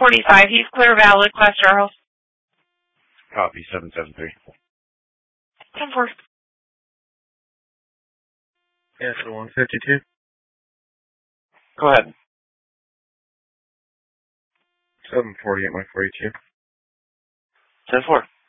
745. He's clear, valid, Class Charles. Copy, 773. 10-4. Yeah, so 152. Go ahead. 748, my 42. 10-4.